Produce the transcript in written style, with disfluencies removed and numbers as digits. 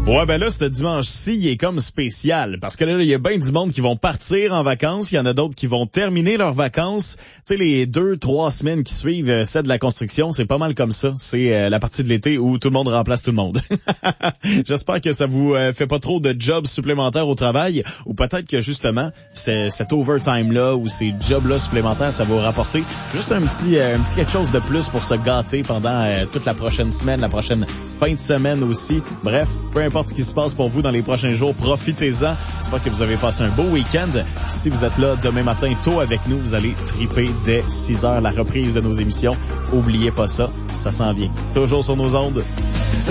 Ouais, ben là, ce dimanche-ci, il est comme spécial. Parce que là, il y a bien du monde qui vont partir en vacances. Il y en a d'autres qui vont terminer leurs vacances. Tu sais, les 2-3 semaines qui suivent celle de la construction, c'est pas mal comme ça. C'est la partie de l'été où tout le monde remplace tout le monde. J'espère que ça vous fait pas trop de jobs supplémentaires au travail. Ou peut-être que justement, cet overtime-là ou ces jobs-là supplémentaires, ça va vous rapporter juste un petit quelque chose de plus pour se gâter pendant toute la prochaine semaine, la prochaine fin de semaine aussi. Bref, peu importe ce qui se passe pour vous dans les prochains jours, profitez-en. J'espère que vous avez passé un beau week-end. Puis si vous êtes là demain matin tôt avec nous, vous allez triper dès 6 heures la reprise de nos émissions. Oubliez pas ça, ça s'en vient. Toujours sur nos ondes.